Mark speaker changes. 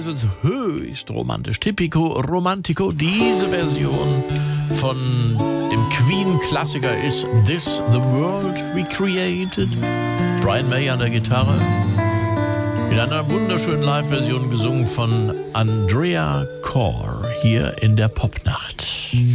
Speaker 1: ist höchst romantisch. Typico Romantico. Diese Version von dem Queen-Klassiker ist This the World We Created. Brian May an der Gitarre. In einer wunderschönen Live-Version gesungen von Andrea Corr hier in der Popnacht.